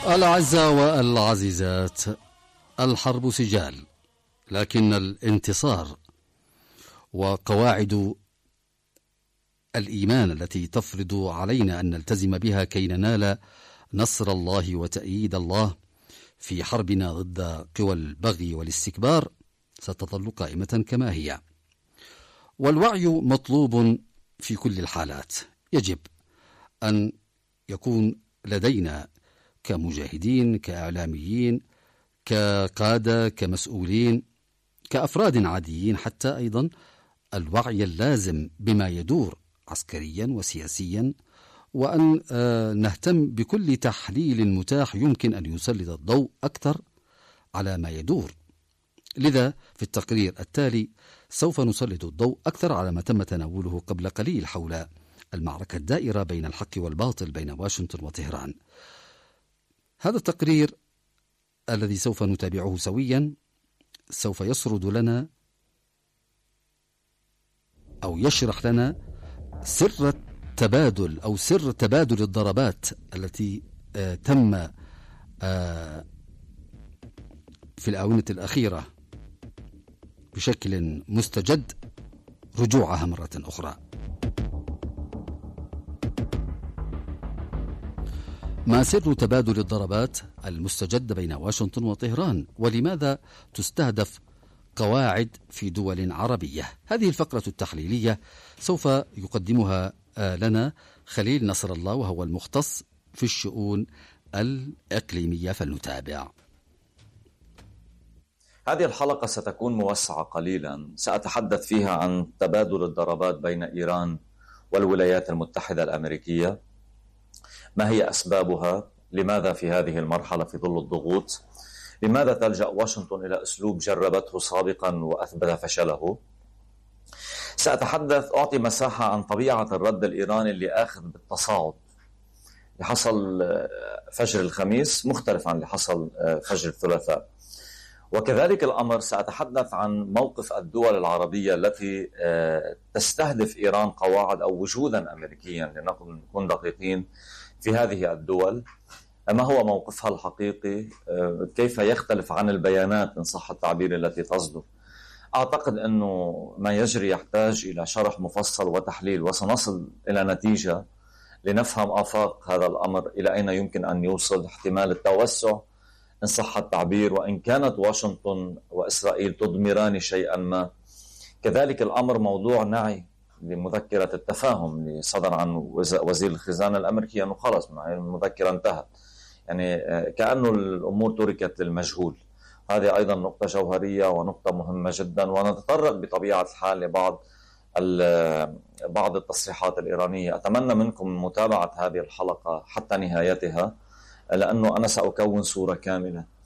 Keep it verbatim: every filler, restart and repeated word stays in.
الأعزاء والعزيزات، الحرب سجال، لكن الانتصار وقواعد الإيمان التي تفرض علينا أن نلتزم بها كي ننال نصر الله وتأييد الله في حربنا ضد قوى البغي والاستكبار ستظل قائمة كما هي. والوعي مطلوب في كل الحالات. يجب أن يكون لدينا كمجاهدين، كإعلاميين، كقادة، كمسؤولين، كأفراد عاديين حتى، أيضا الوعي اللازم بما يدور عسكريا وسياسيا، وأن نهتم بكل تحليل متاح يمكن أن يسلط الضوء أكثر على ما يدور. لذا في التقرير التالي سوف نسلط الضوء أكثر على ما تم تناوله قبل قليل حول المعركة الدائرة بين الحق والباطل بين واشنطن وطهران. هذا التقرير الذي سوف نتابعه سويا سوف يسرد لنا أو يشرح لنا سر التبادل أو سر تبادل الضربات التي آه تم آه في الآونة الأخيرة بشكل مستجد رجوعها مرة أخرى. ما سر تبادل الضربات المستجد بين واشنطن وطهران، ولماذا تستهدف قواعد في دول عربية؟ هذه الفقرة التحليلية سوف يقدمها لنا خليل نصر الله، وهو المختص في الشؤون الإقليمية، فلنتابع. هذه الحلقة ستكون موسعة قليلا، سأتحدث فيها عن تبادل الضربات بين إيران والولايات المتحدة الأمريكية، ما هي أسبابها، لماذا في هذه المرحلة في ظل الضغوط، لماذا تلجأ واشنطن إلى أسلوب جربته سابقا وأثبت فشله. سأتحدث أعطي مساحة عن طبيعة الرد الإيراني اللي آخذ بالتصاعد، اللي حصل فجر الخميس مختلف عن اللي حصل فجر الثلاثاء. وكذلك الأمر سأتحدث عن موقف الدول العربية التي تستهدف إيران قواعد أو وجودا أمريكيا، لنكون دقيقين في هذه الدول، ما هو موقفها الحقيقي، كيف يختلف عن البيانات إن صح التعبير التي تصدر. أعتقد أنه ما يجري يحتاج إلى شرح مفصل وتحليل، وسنصل إلى نتيجة لنفهم آفاق هذا الأمر إلى أين يمكن أن يوصل، احتمال التوسع إن صح التعبير، وإن كانت واشنطن وإسرائيل تضمران شيئا ما. كذلك الأمر موضوع نعي لمذكرة التفاهم اللي صدر عن وزير الخزانة الأمريكي أنه خلص المذكرة انتهت، يعني كأنه الأمور تركت للمجهول. هذه أيضا نقطة جوهرية ونقطة مهمة جدا، ونتطرق بطبيعة الحال لبعض بعض التصريحات الإيرانية. أتمنى منكم متابعة هذه الحلقة حتى نهايتها، لأنه أنا سأكون صورة كاملة